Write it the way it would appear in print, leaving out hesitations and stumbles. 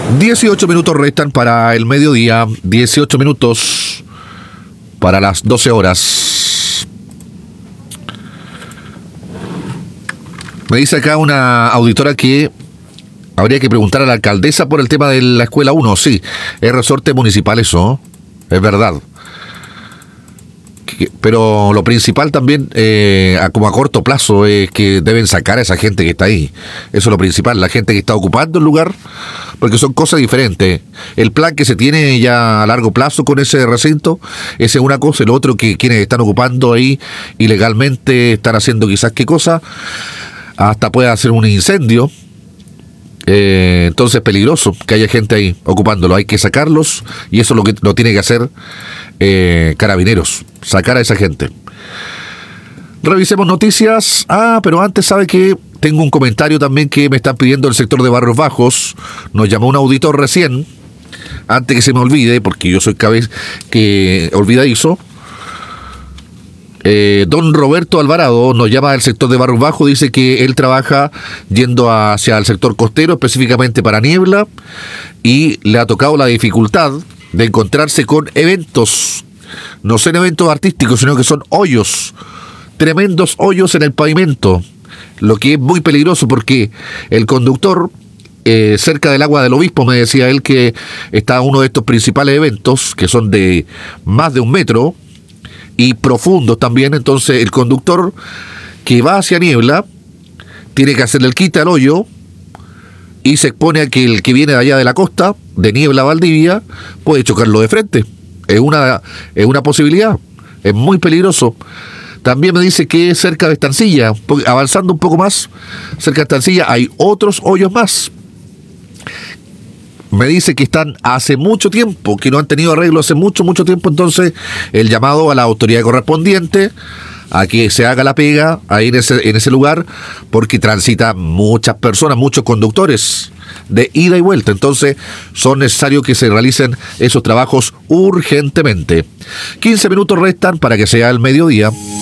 18 minutos restan para el mediodía, 18 minutos para las 12 horas. Me dice acá una auditora que habría que preguntar a la alcaldesa por el tema de la escuela 1. Sí, es resorte municipal eso, es verdad. Pero lo principal también, como a corto plazo, es que deben sacar a esa gente que está ahí. Eso es lo principal, la gente que está ocupando el lugar, porque son cosas diferentes. El plan que se tiene ya a largo plazo con ese recinto, ese es una cosa, y lo otro que quienes están ocupando ahí ilegalmente están haciendo quizás qué cosa, hasta puede hacer un incendio. Entonces es peligroso que haya gente ahí ocupándolo, hay que sacarlos, y eso es lo que lo tiene que hacer Carabineros, sacar a esa gente. Revisemos noticias. Pero antes, sabe que tengo un comentario también que me están pidiendo el sector de Barrios Bajos. Nos llamó un auditor recién, antes que se me olvide, porque yo soy olvidadizo. Don Roberto Alvarado nos llama del sector de Barrios Bajos, dice que él trabaja yendo hacia el sector costero, específicamente para Niebla, y le ha tocado la dificultad de encontrarse con eventos, no son eventos artísticos, sino que son hoyos, tremendos hoyos en el pavimento, lo que es muy peligroso porque el conductor, cerca del Agua del Obispo, me decía él que está uno de estos principales eventos, que son de más de 1 metro, y profundos también. Entonces el conductor que va hacia Niebla tiene que hacerle el quite al hoyo y se expone a que el que viene de allá de la costa, de Niebla a Valdivia, puede chocarlo de frente. Es una posibilidad, es muy peligroso. También me dice que cerca de Estancilla, avanzando un poco más, cerca de Estancilla hay otros hoyos más. Me dice que están hace mucho tiempo, que no han tenido arreglo hace mucho tiempo. Entonces el llamado a la autoridad correspondiente a que se haga la pega ahí en ese lugar, porque transitan muchas personas, muchos conductores de ida y vuelta. Entonces son necesarios que se realicen esos trabajos urgentemente. 15 minutos restan para que sea el mediodía.